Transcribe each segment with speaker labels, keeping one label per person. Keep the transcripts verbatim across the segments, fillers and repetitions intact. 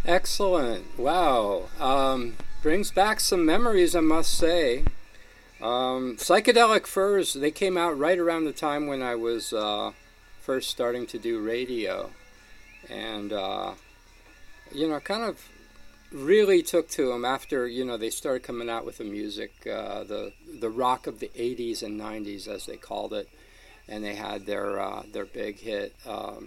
Speaker 1: Excellent. Wow. Um, brings back some memories, I must say. Um, Psychedelic Furs, they came out right around the time when I was uh, first starting to do radio. And, uh, you know, kind of really took to them after, you know, they started coming out with the music, uh, the, the rock of the eighties and nineties, as they called it. And they had their, uh, their big hit, um,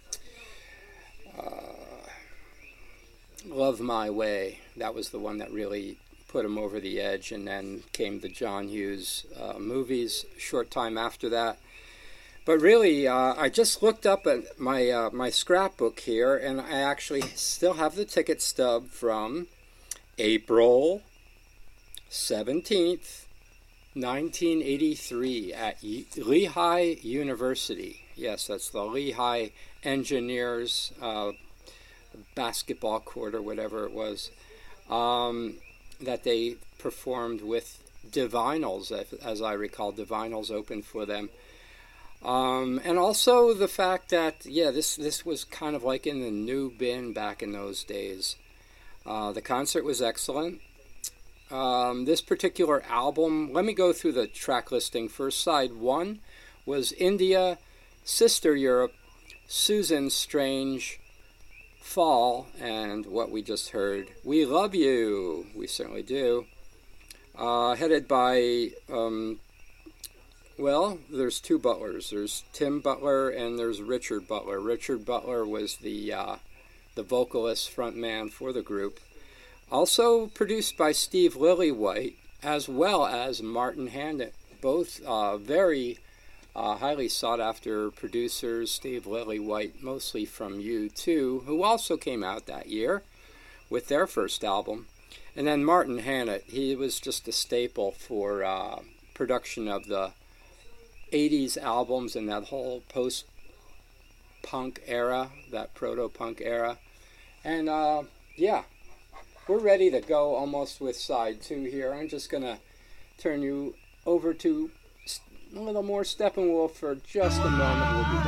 Speaker 1: uh, Love My Way. That was the one that really put him over the edge. And then came the John Hughes uh, movies a short time after that. But really, uh, I just looked up at my uh, my scrapbook here, and I actually still have the ticket stub from April seventeenth, nineteen eighty-three at Lehigh University. Yes, that's the Lehigh Engineers uh, basketball court or whatever it was, um, that they performed with Divinyls, as I recall. Divinyls opened for them. Um, and also the fact that, yeah, this, this was kind of like in the new bin back in those days. Uh, the concert was excellent. Um, this particular album, let me go through the track listing. First, side one was India, Sister Europe, Susan Strange, Fall, and what we just heard, We Love You. We certainly do. Uh, headed by, um, well, there's two Butlers. There's Tim Butler and there's Richard Butler. Richard Butler was the uh, the vocalist frontman for the group. Also produced by Steve Lillywhite, as well as Martin Hannett. Both uh, very uh, highly sought-after producers. Steve Lillywhite, mostly from U two, who also came out that year with their first album. And then Martin Hannett, he was just a staple for uh, production of the eighties albums and that whole post-punk era, that proto-punk era. And uh, yeah, we're ready to go almost with side two here. I'm just going to turn you over to a little more Steppenwolf for just a moment. We'll be back.